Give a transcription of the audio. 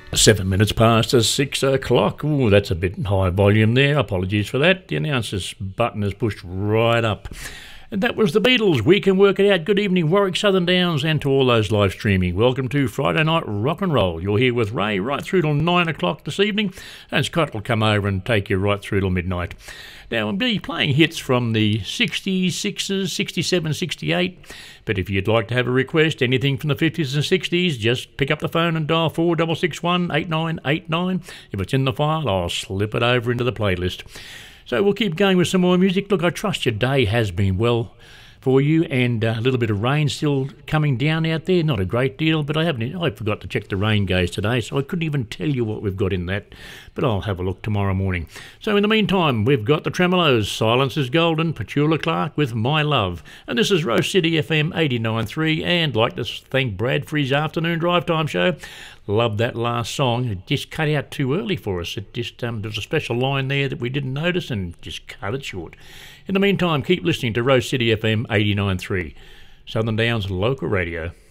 7 minutes past 6 o'clock. Ooh, that's a bit high volume there. Apologies for that. The announcer's button is pushed right up. And that was the Beatles. We Can Work It Out. Good evening, Warwick, Southern Downs, and to all those live streaming. Welcome to Friday Night Rock and Roll. You're here with Ray right through till 9 o'clock this evening, and Scott will come over and take you right through till midnight. Now, we'll be playing hits from the 60s, 60s, 67, 68. But if you'd like to have a request, anything from the 50s and 60s, just pick up the phone and dial 4661 8989. If it's in the file, I'll slip it over into the playlist. So we'll keep going with some more music. Look, I trust your day has been well for you, and a little bit of rain still coming down out there. Not a great deal, but I forgot to check the rain gauge today, so I couldn't even tell you what we've got in that, but I'll have a look tomorrow morning. So in the meantime, we've got the Tremolos, Silence is Golden, Petula Clark with My Love, and this is Rose City FM 89.3, and like to thank Brad for his afternoon drive time show. Love that last song. It just cut out too early for us. It just there's a special line there that we didn't notice and just cut it short. In the meantime, keep listening to Rose City FM 89.3, Southern Downs local radio.